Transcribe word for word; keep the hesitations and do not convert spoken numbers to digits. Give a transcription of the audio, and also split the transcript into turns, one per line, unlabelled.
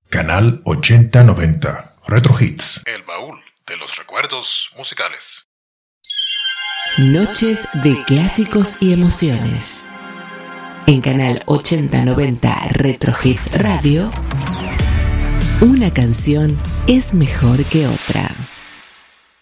Canal ochenta noventa Retro Hits. El baúl de los recuerdos musicales.
Noches de clásicos y emociones. En Canal ochenta noventa Retro Hits Radio, una canción es mejor que otra.